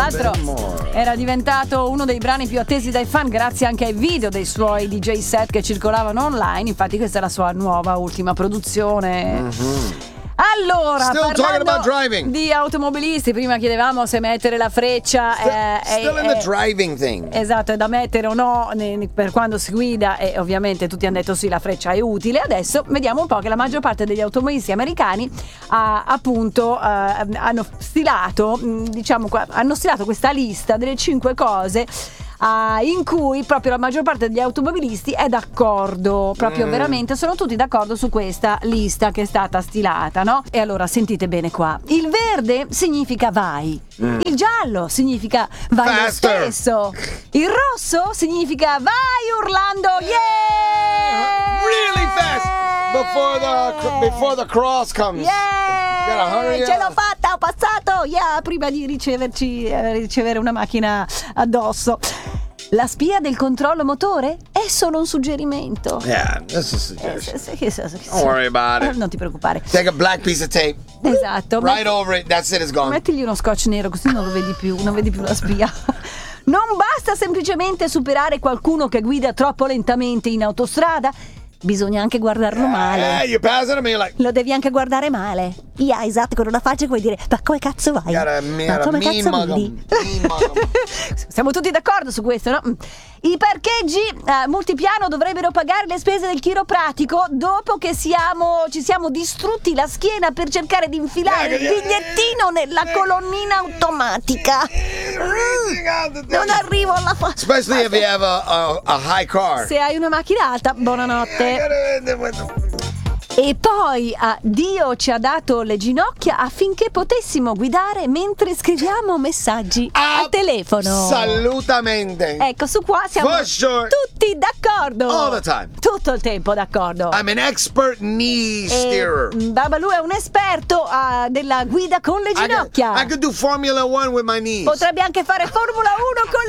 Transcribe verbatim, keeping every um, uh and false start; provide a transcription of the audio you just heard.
l'altro era diventato uno dei brani più attesi dai fan grazie anche ai video dei suoi D J set che circolavano online. Infatti questa è la sua nuova ultima produzione. Mm-hmm. Allora, Still parlando di automobilisti, prima chiedevamo se mettere la freccia Still, è, still è, in the è, driving thing. Esatto, è da mettere o no ne, per quando si guida, e ovviamente tutti hanno detto sì, la freccia è utile. Adesso vediamo un po' che la maggior parte degli automobilisti americani ha, appunto eh, hanno stilato, diciamo, hanno stilato questa lista delle cinque cose Uh, in cui proprio la maggior parte degli automobilisti è d'accordo, proprio mm. veramente sono tutti d'accordo su questa lista che è stata stilata, no? E allora sentite bene qua: il verde significa vai, mm. il giallo significa vai Faster. lo stesso, il rosso significa vai urlando yeah, really fast before the before the cross comes. Yeah, ce l'ho fatta, ho passato, yeah, prima di riceverci eh, ricevere una macchina addosso. La spia del controllo motore è solo un suggerimento. Yeah, this is a suggestion. Eh, sì, sì, sì, Don't worry about it. Non ti preoccupare. Take a black piece of tape. Esatto. Right Metti, over it. That's it. It's gone. Mettigli uno scotch nero così non lo vedi più, non vedi più la spia. Non basta semplicemente superare qualcuno che guida troppo lentamente in autostrada. Bisogna anche guardarlo male. Eh, you pass it, I mean, like, Lo devi anche guardare male. Yeah, esatto, con una faccia puoi dire: ma come cazzo vai? gotta, Ma gotta come mean cazzo mug 'em. guidi? Mean mug 'em. Siamo tutti d'accordo su questo, no? I parcheggi eh, multipiano dovrebbero pagare le spese del chiropratico dopo che siamo, ci siamo distrutti la schiena per cercare di infilare il bigliettino nella colonnina automatica. Mm, non arrivo alla fa- Especially if you have a, a, a high car. Se hai una macchina alta, buonanotte. E poi ah, Dio ci ha dato le ginocchia affinché potessimo guidare mentre scriviamo messaggi Ah, al telefono. Assolutamente. Ecco, su qua siamo For sure. tutti d'accordo. All the time. Tutto il tempo d'accordo. I'm an expert knee steerer. E Babalu è un esperto ah, della guida con le I could, ginocchia. I could do Formula One with my knees. Potrebbe anche fare Formula uno con